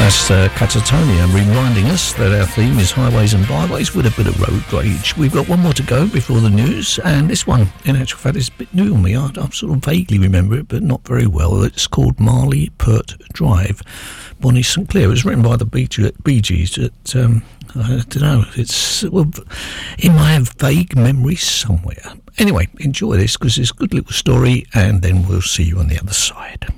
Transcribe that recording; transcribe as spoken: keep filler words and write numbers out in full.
That's uh, Catatonia reminding us that our theme is highways and byways with a bit of road rage. We've got one more to go before the news, and this one, in actual fact, is a bit new on me. I, I sort of vaguely remember it, but not very well. It's called Marley Pert Drive, Bonnie Saint Clair. It was written by the Bee Gees. It, um, I don't know, it's well, in my vague memory somewhere. Anyway, enjoy this, because it's a good little story, and then we'll see you on the other side.